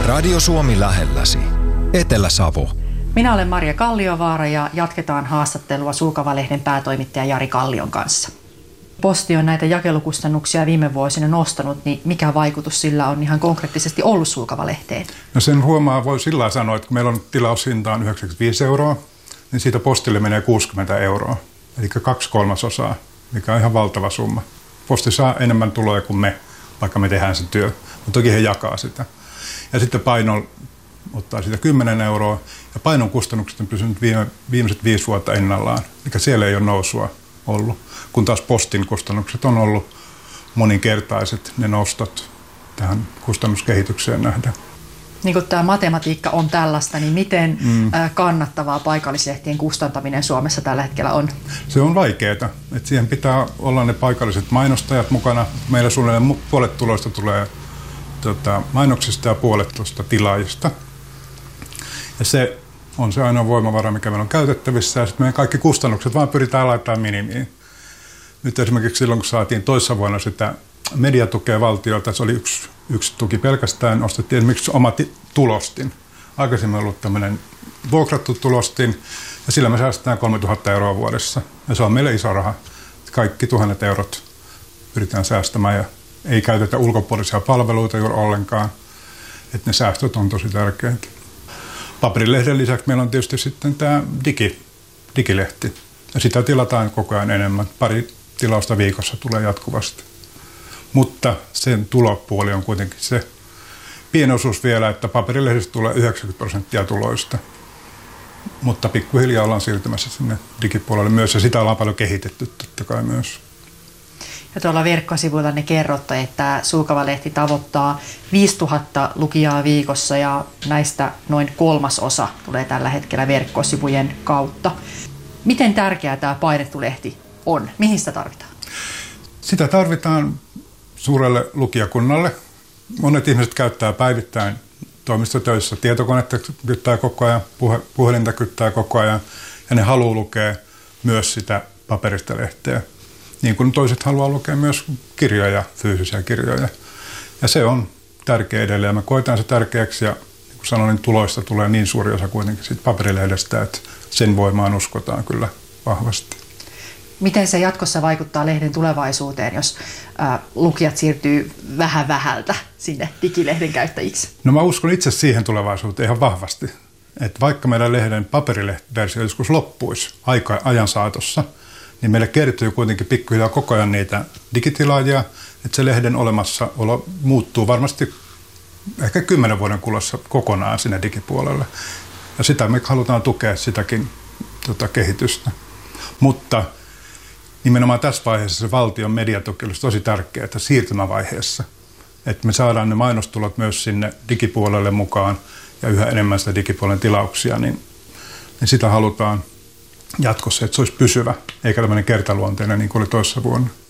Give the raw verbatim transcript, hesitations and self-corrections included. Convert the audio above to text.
Radio Suomi lähelläsi. Etelä-Savo. Minä olen Marja Kalliovaara ja jatketaan haastattelua Sulkava-lehden päätoimittaja Jari Kallion kanssa. Posti on näitä jakelukustannuksia viime vuosina nostanut, niin mikä vaikutus sillä on ihan konkreettisesti ollut Sulkava-lehteen? No sen huomaa, voi sillä lailla sanoa, että kun meillä on tilaushintaan yhdeksänkymmentäviisi euroa, niin siitä postille menee kuusikymmentä euroa, eli kaksi kolmasosaa, mikä on ihan valtava summa. Posti saa enemmän tuloja kuin me, vaikka me tehdään se työ, mutta toki he jakaa sitä. Ja sitten paino ottaa siitä kymmenen euroa, ja painon kustannukset on pysynyt viime, viimeiset viisi vuotta ennallaan, mikä siellä ei ole nousua ollut, kun taas postin kustannukset on ollut moninkertaiset, ne nostot tähän kustannuskehitykseen nähdään. Niin kuin tämä matematiikka on tällaista, niin miten mm. kannattavaa paikallislehtien kustantaminen Suomessa tällä hetkellä on? Se on vaikeaa. Että siihen pitää olla ne paikalliset mainostajat mukana. Meillä suunnilleen puolet tuloista tulee tota, mainoksista ja puolet tuosta tilaajista. Ja se on se ainoa voimavara, mikä meillä on käytettävissä. Ja sitten meidän kaikki kustannukset vaan pyritään laittamaan minimiin. Nyt esimerkiksi silloin, kun saatiin toissa vuonna sitä mediatukea valtiolta, se oli yksi, yksi tuki pelkästään, ostettiin esimerkiksi oma ti- tulostin. Aikaisemmin on ollut tämmöinen vuokrattu tulostin, ja sillä me säästetään kolmetuhatta euroa vuodessa. Ja se on meille iso raha. Kaikki tuhannet eurot pyritään säästämään, ja ei käytetä ulkopuolisia palveluita juuri ollenkaan. Että ne säästöt on tosi tärkeitä. Paperilehden lisäksi meillä on tietysti sitten tämä digi, digilehti, ja sitä tilataan koko ajan enemmän. Pari tilausta viikossa tulee jatkuvasti. Mutta sen tulopuoli on kuitenkin se pieni osuus vielä, että paperilehdestä tulee yhdeksänkymmentä prosenttia tuloista. Mutta pikkuhiljaa ollaan siirtymässä sinne digipuolelle myös, ja sitä ollaan paljon kehitetty totta kai myös. Ja tuolla verkkosivuilla ne kerrotte, että Sulkava-lehti tavoittaa viisituhatta lukijaa viikossa, ja näistä noin kolmasosa tulee tällä hetkellä verkkosivujen kautta. Miten tärkeää tämä painettu lehti on? Mihin sitä tarvitaan? Sitä tarvitaan suurelle lukijakunnalle. Monet ihmiset käyttää päivittäin toimistotöissä tietokonetta kyttää koko ajan, puhe, puhelinta kyttää koko ajan, ja ne haluaa lukea myös sitä paperista lehteä. Niin kuin toiset haluaa lukea myös kirjoja, fyysisiä kirjoja. Ja se on tärkeä edelleen. Me koetaan se tärkeäksi, ja niin kuin sanoin, niin tuloista tulee niin suuri osa kuitenkin siitä paperilehdestä, että sen voimaan uskotaan kyllä vahvasti. Miten se jatkossa vaikuttaa lehden tulevaisuuteen, jos ää, lukijat siirtyy vähän vähältä sinne digilehden käyttäjiksi? No mä uskon itse siihen tulevaisuuteen ihan vahvasti. Että vaikka meidän lehden paperilehtiversio joskus loppuisi aika, ajan saatossa, niin meille kertyy kuitenkin pikkuhiljaa koko ajan niitä digitilaajia, että se lehden olemassaolo muuttuu varmasti ehkä kymmenen vuoden kuluessa kokonaan sinne digipuolelle. Ja sitä me halutaan tukea sitäkin tota, kehitystä. Mutta nimenomaan tässä vaiheessa se valtion mediatuki olisi tosi tärkeää, että siirtymävaiheessa, että me saadaan ne mainostulot myös sinne digipuolelle mukaan ja yhä enemmän sitä digipuolen tilauksia, niin, niin sitä halutaan jatkossa, että se olisi pysyvä, eikä tämmöinen kertaluonteinen niin kuin oli toissa vuonna.